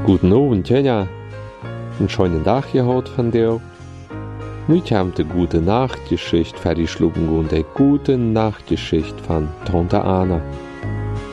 Guten Abend, Tanja. Einen schönen Tag gehabt von dir. Heute haben die gute Nachtgeschichte fertig geschlagen und die gute Nachtgeschichte von Tante Anna.